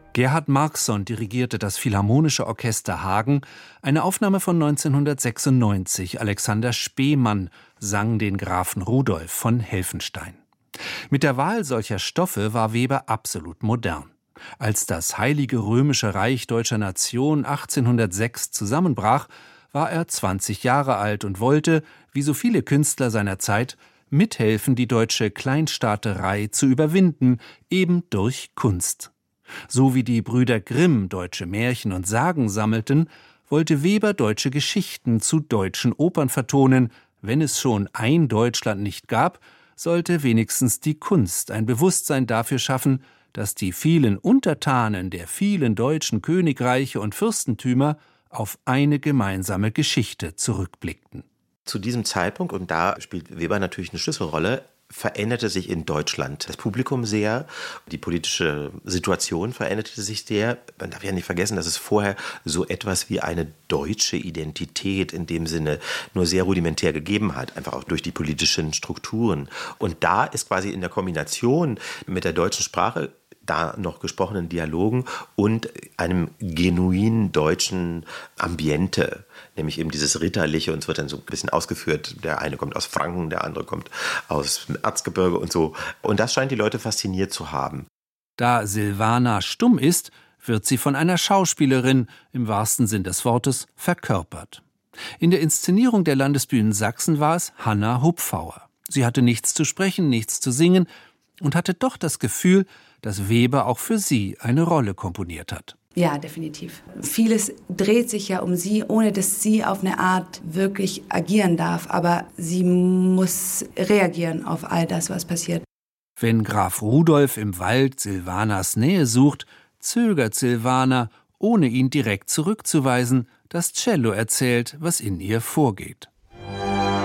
Gerhard Markson dirigierte das Philharmonische Orchester Hagen, eine Aufnahme von 1996. Alexander Spemann sang den Grafen Rudolf von Helfenstein. Mit der Wahl solcher Stoffe war Weber absolut modern. Als das Heilige Römische Reich deutscher Nation 1806 zusammenbrach, war er 20 Jahre alt und wollte, wie so viele Künstler seiner Zeit, mithelfen, die deutsche Kleinstaaterei zu überwinden, eben durch Kunst. So wie die Brüder Grimm deutsche Märchen und Sagen sammelten, wollte Weber deutsche Geschichten zu deutschen Opern vertonen. Wenn es schon ein Deutschland nicht gab, sollte wenigstens die Kunst ein Bewusstsein dafür schaffen, dass die vielen Untertanen der vielen deutschen Königreiche und Fürstentümer auf eine gemeinsame Geschichte zurückblickten. Zu diesem Zeitpunkt, und da spielt Weber natürlich eine Schlüsselrolle, veränderte sich in Deutschland das Publikum sehr, die politische Situation veränderte sich sehr. Man darf ja nicht vergessen, dass es vorher so etwas wie eine deutsche Identität in dem Sinne nur sehr rudimentär gegeben hat, einfach auch durch die politischen Strukturen. Und da ist quasi in der Kombination mit der deutschen Sprache, da noch gesprochenen Dialogen und einem genuin deutschen Ambiente, nämlich eben dieses Ritterliche, und es wird dann so ein bisschen ausgeführt, der eine kommt aus Franken, der andere kommt aus dem Erzgebirge und so. Und das scheint die Leute fasziniert zu haben. Da Silvana stumm ist, wird sie von einer Schauspielerin, im wahrsten Sinn des Wortes, verkörpert. In der Inszenierung der Landesbühnen Sachsen war es Hanna Hupfauer. Sie hatte nichts zu sprechen, nichts zu singen und hatte doch das Gefühl, dass Weber auch für sie eine Rolle komponiert hat. Ja, definitiv. Vieles dreht sich ja um sie, ohne dass sie auf eine Art wirklich agieren darf. Aber sie muss reagieren auf all das, was passiert. Wenn Graf Rudolf im Wald Silvanas Nähe sucht, zögert Silvana, ohne ihn direkt zurückzuweisen. Das Cello erzählt, was in ihr vorgeht.